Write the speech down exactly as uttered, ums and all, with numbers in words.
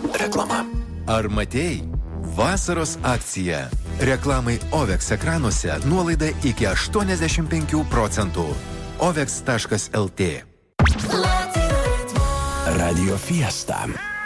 Reklama. Ar matei? Vasaros akcija. Reklamai Ovex ekranuose nuolaida iki aštuoniasdešimt penkių procentų. ovex taškas lt. Radio Fiesta.